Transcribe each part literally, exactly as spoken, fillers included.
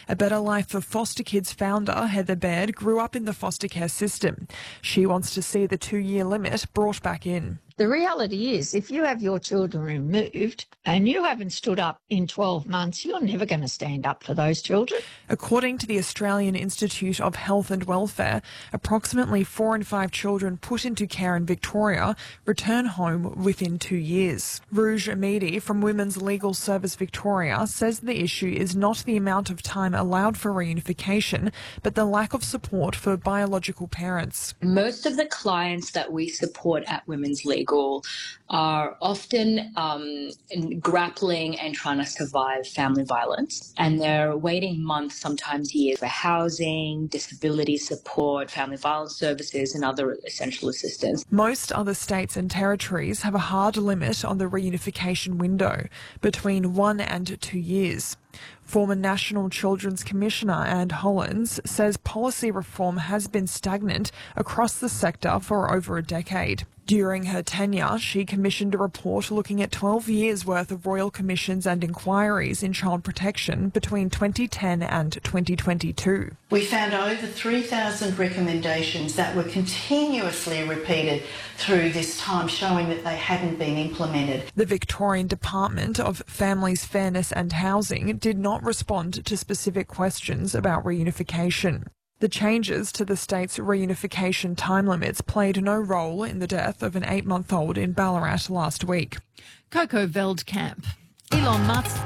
A Better Life for Foster Kids founder Heather Baird grew up in the foster care system. She wants to see the two-year limit brought back in. The reality is, if you have your children removed and you haven't stood up in twelve months, you're never going to stand up for those children. According to the Australian Institute of Health and Welfare, approximately four in five children put into care in Victoria return home within two years. Rouge Amidi from Women's Legal Service Victoria says the issue is not the amount of time allowed for reunification, but the lack of support for biological parents. Most of the clients that we support at Women's Legal are often um, grappling and trying to survive family violence, and they're waiting months, sometimes years, for housing, disability support, family violence services and other essential assistance. Most other states and territories have a hard limit on the reunification window, between one and two years. Former National Children's Commissioner Anne Hollins says policy reform has been stagnant across the sector for over a decade. During her tenure, she commissioned a report looking at twelve years' worth of royal commissions and inquiries in child protection between twenty ten and twenty twenty-two. We found over three thousand recommendations that were continuously repeated through this time, showing that they hadn't been implemented. The Victorian Department of Families, Fairness and Housing did not respond to specific questions about reunification. The changes to the state's reunification time limits played no role in the death of an eight-month-old in Ballarat last week. Coco Veldkamp. Elon Musk.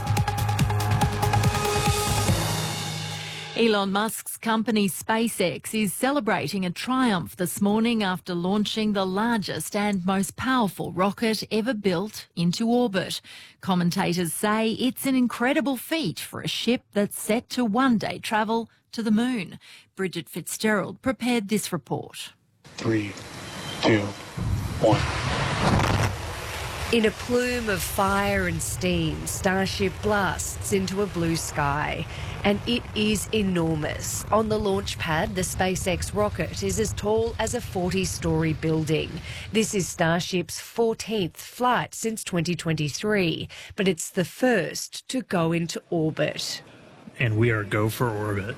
Elon Musk's company SpaceX is celebrating a triumph this morning after launching the largest and most powerful rocket ever built into orbit. Commentators say it's an incredible feat for a ship that's set to one day travel to the moon. Bridget Fitzgerald prepared this report. Three, two, one. In a plume of fire and steam, Starship blasts into a blue sky. And it is enormous. On the launch pad, the SpaceX rocket is as tall as a forty-storey building. This is Starship's fourteenth flight since twenty twenty-three, but it's the first to go into orbit. And we are go for orbit.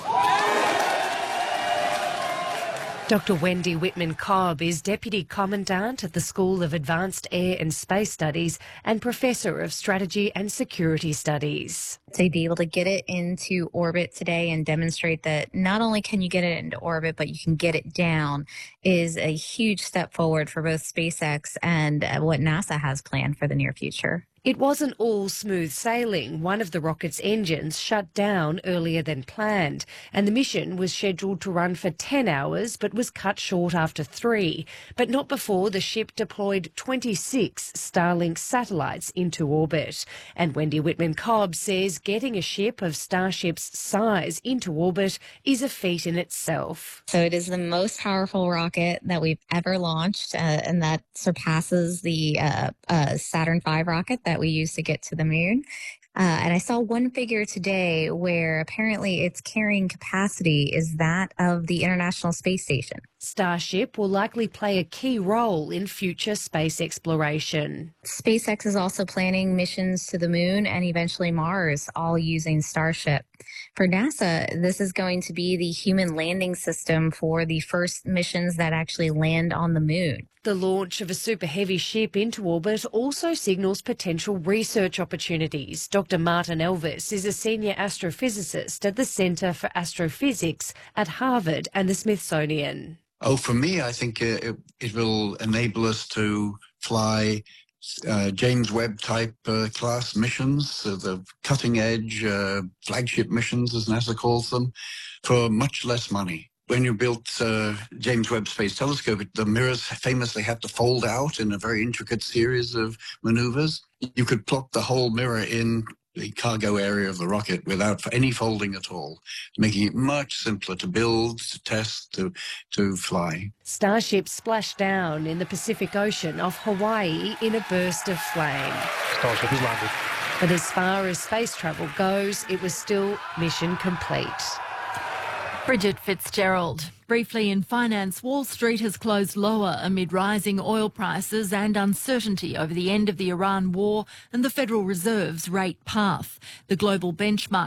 Doctor Wendy Whitman-Cobb is Deputy Commandant at the School of Advanced Air and Space Studies and Professor of Strategy and Security Studies. To be able to get it into orbit today and demonstrate that not only can you get it into orbit, but you can get it down is a huge step forward for both SpaceX and uh, what NASA has planned for the near future. It wasn't all smooth sailing. One of the rocket's engines shut down earlier than planned, and the mission was scheduled to run for ten hours but was cut short after three, but not before the ship deployed twenty-six Starlink satellites into orbit. And Wendy Whitman-Cobb says getting a ship of Starship's size into orbit is a feat in itself. So it is the most powerful rocket that we've ever launched, uh, and that surpasses the uh, uh, Saturn five rocket that we used to get to the moon. Uh, and I saw one figure today where apparently its carrying capacity is that of the International Space Station. Starship will likely play a key role in future space exploration. SpaceX is also planning missions to the moon and eventually Mars, all using Starship. For NASA, this is going to be the human landing system for the first missions that actually land on the moon. The launch of a super heavy ship into orbit also signals potential research opportunities. Doctor Martin Elvis is a senior astrophysicist at the Centre for Astrophysics at Harvard and the Smithsonian. Oh, for me, I think uh, it, it will enable us to fly uh, James Webb type uh, class missions, so the cutting edge uh, flagship missions, as NASA calls them, for much less money. When you built uh, James Webb Space Telescope, the mirrors famously had to fold out in a very intricate series of maneuvers. You could plop the whole mirror in the cargo area of the rocket without any folding at all, making it much simpler to build, to test, to, to fly. Starship splashed down in the Pacific Ocean off Hawaii in a burst of flame. Starship has landed. But as far as space travel goes, it was still mission complete. Bridget Fitzgerald. Briefly in finance, Wall Street has closed lower amid rising oil prices and uncertainty over the end of the Iran war and the Federal Reserve's rate path. The global benchmark